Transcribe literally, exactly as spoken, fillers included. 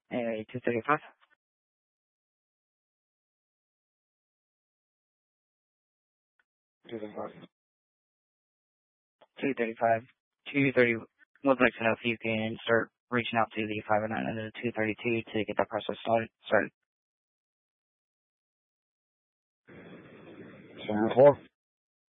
Anyway, two thirty-five. two thirty-five. two thirty-five. two thirty. Would like to know if you can start reaching out to the five oh nine and the two thirty-two to get that process started. started. seven four.